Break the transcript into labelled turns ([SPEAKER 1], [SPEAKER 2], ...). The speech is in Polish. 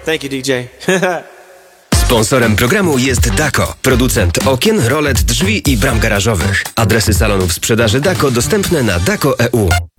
[SPEAKER 1] Thank you, DJ.
[SPEAKER 2] Sponsorem programu jest Dako, producent okien, rolet, drzwi i bram garażowych. Adresy salonów sprzedaży Dako dostępne na dako.eu.